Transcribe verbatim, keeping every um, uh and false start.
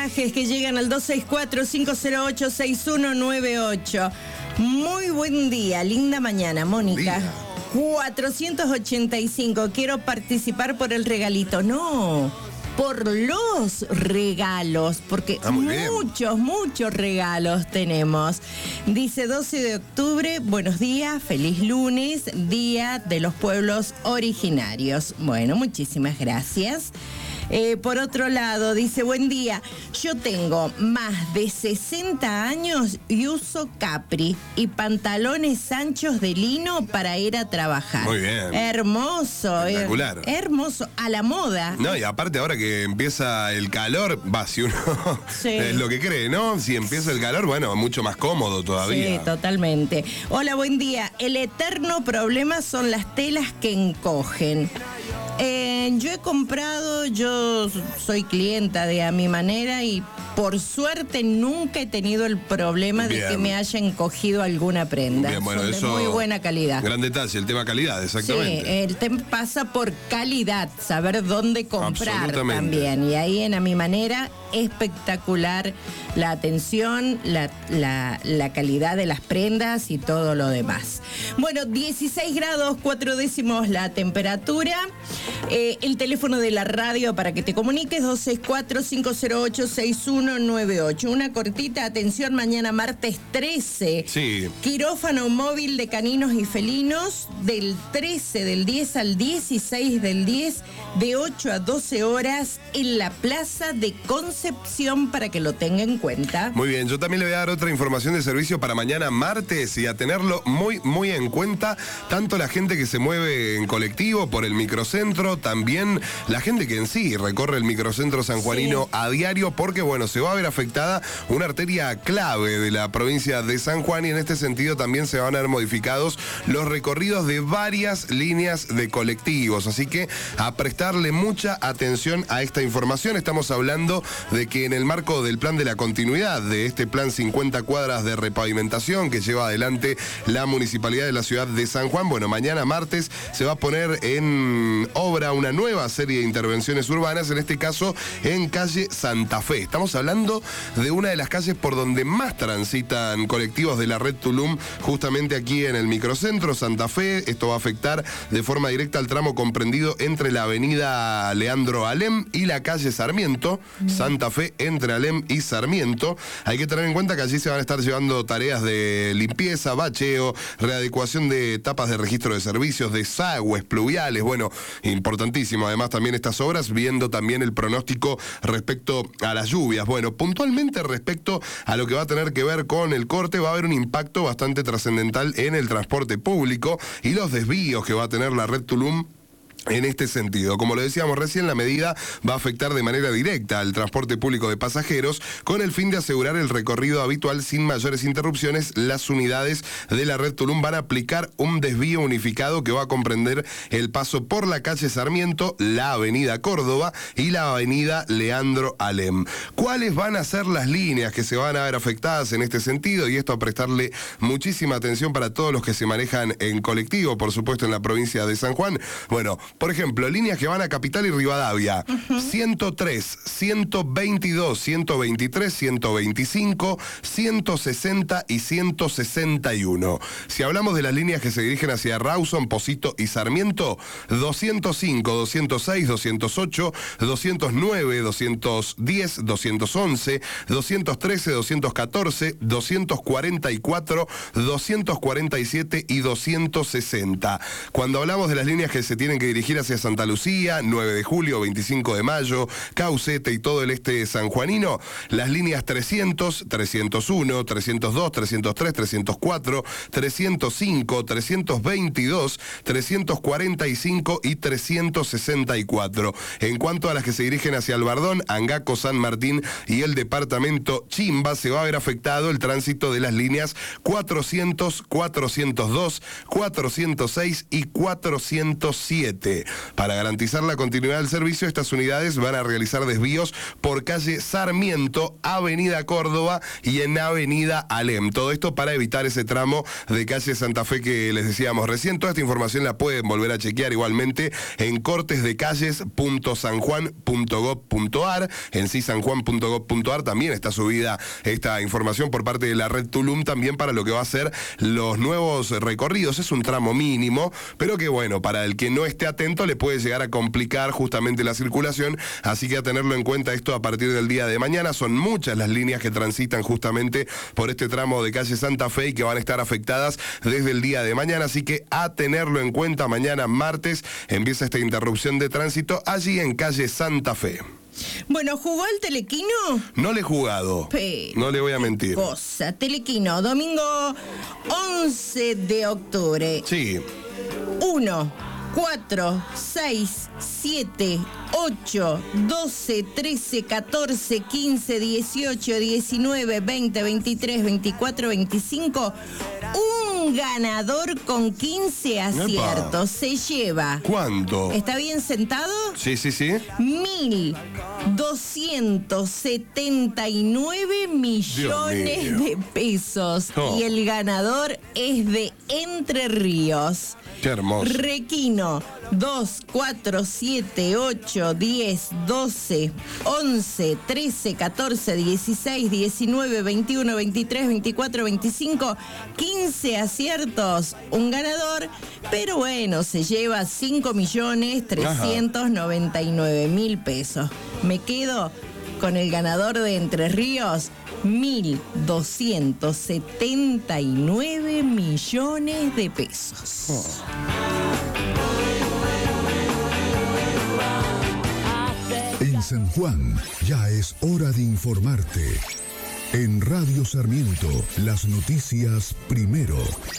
Que llegan al dos seis cuatro, cinco cero ocho, seis uno nueve ocho. Muy buen día, linda mañana, Mónica. Día. cuatrocientos ochenta y cinco, quiero participar por el regalito. No, por los regalos, porque Ah, muy bien. muchos, muchos regalos tenemos. Dice doce de octubre, buenos días, feliz lunes, Día de los Pueblos Originarios. Bueno, muchísimas gracias. Eh, por otro lado, dice, buen día, yo tengo más de sesenta años y uso capri y pantalones anchos de lino para ir a trabajar. Muy bien. Hermoso. Espectacular. her- hermoso, a la moda. No, y aparte ahora que empieza el calor, va, si uno Sí. es lo que cree, ¿no? Si empieza el calor, bueno, mucho más cómodo todavía. Sí, totalmente. Hola, buen día. El eterno problema son las telas que encogen. Eh, yo he comprado, yo soy clienta de A Mi Manera y por suerte nunca he tenido el problema de Bien. que me haya encogido alguna prenda. Bien, bueno, Son de eso. muy buena calidad. Gran detalle, el tema calidad, Sí, exactamente. el tema pasa por calidad, saber dónde comprar Absolutamente. también. Y ahí en A Mi Manera, espectacular la atención, la, la, la calidad de las prendas y todo lo demás. Bueno, dieciséis grados, cuatro décimos la temperatura. Eh, el teléfono de la radio para que te comuniques, dos seis cuatro, cinco cero ocho, seis uno nueve ocho. Una cortita atención, mañana martes trece. Sí. Quirófano móvil de caninos y felinos del trece del diez al dieciséis del diez, de ocho a doce horas en la Plaza de Concepción, para que lo tenga en cuenta. Muy bien, yo también le voy a dar otra información de servicio para mañana martes y a tenerlo muy, muy en cuenta, tanto la gente que se mueve en colectivo por el microcentro, también la gente que en sí recorre el microcentro sanjuanino Sí. a diario, porque bueno, se va a ver afectada una arteria clave de la provincia de San Juan y en este sentido también se van a ver modificados los recorridos de varias líneas de colectivos, así que a prestarle mucha atención a esta información. Estamos hablando de que en el marco del plan de la continuidad de este plan cincuenta cuadras de repavimentación que lleva adelante la municipalidad de la ciudad de San Juan, bueno, mañana martes se va a poner en obra una nueva serie de intervenciones urbanas, en este caso en calle Santa Fe. Estamos hablando de una de las calles por donde más transitan colectivos de la red Tulum, justamente aquí en el microcentro Santa Fe. Esto va a afectar de forma directa al tramo comprendido entre la avenida Leandro Alem y la calle Sarmiento. Santa Fe entre Alem y Sarmiento. Hay que tener en cuenta que allí se van a estar llevando tareas de limpieza, bacheo, readecuación de tapas de registro de servicios, desagües pluviales. Bueno, importantísimo además también estas obras, viendo también el pronóstico respecto a las lluvias. Bueno, puntualmente respecto a lo que va a tener que ver con el corte, va a haber un impacto bastante trascendental en el transporte público y los desvíos que va a tener la red Tulum. En este sentido, como lo decíamos recién, la medida va a afectar de manera directa al transporte público de pasajeros con el fin de asegurar el recorrido habitual sin mayores interrupciones. Las unidades de la red Tulum van a aplicar un desvío unificado que va a comprender el paso por la calle Sarmiento, la avenida Córdoba y la avenida Leandro Alem. ¿Cuáles van a ser las líneas que se van a ver afectadas en este sentido? Y esto a prestarle muchísima atención para todos los que se manejan en colectivo, por supuesto en la provincia de San Juan. Bueno, por ejemplo, líneas que van a Capital y Rivadavia, uh-huh. ciento tres, ciento veintidós, ciento veintitrés, ciento veinticinco, ciento sesenta y ciento sesenta y uno. Si hablamos de las líneas que se dirigen hacia Rawson, Pocito y Sarmiento, doscientos cinco, doscientos seis, doscientos ocho, doscientos nueve, doscientos diez, doscientos once, doscientos trece, doscientos catorce, doscientos cuarenta y cuatro, doscientos cuarenta y siete y doscientos sesenta. Cuando hablamos de las líneas que se tienen que dirigir hacia Santa Lucía, nueve de julio, veinticinco de mayo, Caucete y todo el este sanjuanino, las líneas trescientos, trescientos uno, trescientos dos, trescientos tres, trescientos cuatro, trescientos cinco, trescientos veintidós, trescientos cuarenta y cinco y trescientos sesenta y cuatro. En cuanto a las que se dirigen hacia Albardón, Angaco, San Martín y el departamento Chimba, se va a ver afectado el tránsito de las líneas cuatrocientos, cuatrocientos dos, cuatrocientos seis y cuatrocientos siete. T. Para garantizar la continuidad del servicio, estas unidades van a realizar desvíos por calle Sarmiento, Avenida Córdoba y en Avenida Alem. Todo esto para evitar ese tramo de calle Santa Fe que les decíamos recién. Toda esta información la pueden volver a chequear igualmente en cortesdecalles punto san juan punto gob punto ar. En sí, san juan punto gob punto ar también está subida esta información por parte de la red Tulum también para lo que va a ser los nuevos recorridos. Es un tramo mínimo, pero que bueno, para el que no esté atento le puede llegar a complicar justamente la circulación, así que a tenerlo en cuenta esto a partir del día de mañana. Son muchas las líneas que transitan justamente por este tramo de calle Santa Fe y que van a estar afectadas desde el día de mañana, así que a tenerlo en cuenta. Mañana martes empieza esta interrupción de tránsito allí en calle Santa Fe. Bueno, ¿jugó el Telequino? No le he jugado, Pero, no le voy a mentir. Cosa, Telequino, domingo once de octubre. Sí. uno, cuatro, seis, siete, ocho, doce, trece, catorce, quince, dieciocho, diecinueve, veinte, veintitrés, veinticuatro, veinticinco. Un ganador con quince aciertos. Epa. Se lleva. ¿Cuánto? ¿Está bien sentado? Sí, sí, sí. Mil doscientos setenta y nueve millones de pesos. Oh. Y el ganador es de Entre Ríos. Qué hermoso. Requino, dos, cuatro, siete, ocho, diez, doce, once, trece, catorce, dieciséis, diecinueve, veintiuno, veintitrés, veinticuatro, veinticinco, quince aciertos, un ganador, pero bueno, se lleva cinco millones trescientos noventa y nueve mil pesos. Me quedo con el ganador de Entre Ríos, mil doscientos setenta y nueve millones de pesos. Oh. En San Juan ya es hora de informarte. En Radio Sarmiento, las noticias primero.